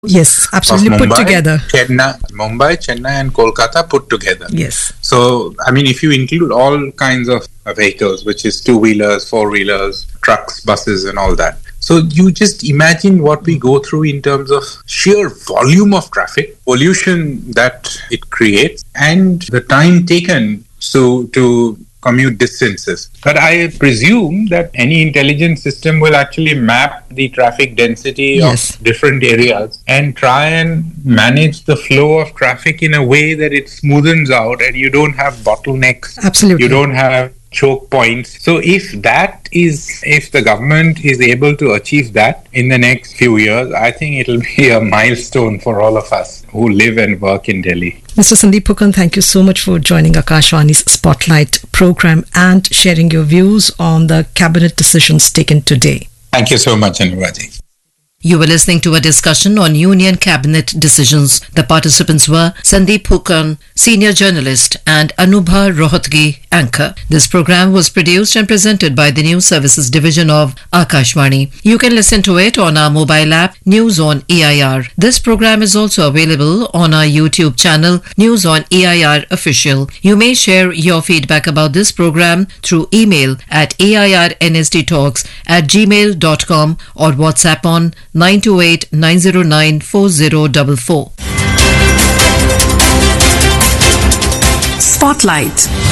Yes, absolutely, put together. Mumbai, Chennai and Kolkata put together. Yes. So, I mean, if you include all kinds of vehicles, which is two-wheelers, four-wheelers, trucks, buses and all that. So you just imagine what we go through in terms of sheer volume of traffic, pollution that it creates, and the time taken to commute distances. But I presume that any intelligent system will actually map the traffic density of different areas and try and manage the flow of traffic in a way that it smoothens out and you don't have bottlenecks. Absolutely. You don't have choke points. So if the government is able to achieve that in the next few years, I think it'll be a milestone for all of us who live and work in Delhi. Mr. Sandeep Phukkan, thank you so much for joining Akashvani's Spotlight program and sharing your views on the cabinet decisions taken today. Thank you so much, Anuradhi. You were listening to a discussion on Union Cabinet decisions. The participants were Sandeep Phukkan, senior journalist, and Anubha Rohatgi, anchor. This program was produced and presented by the News Services Division of Akashvani. You can listen to it on our mobile app, News on EIR. This program is also available on our YouTube channel, News on EIR Official. You may share your feedback about this program through email at airnsdtalks@gmail.com or WhatsApp on 928-909-4044. Spotlight.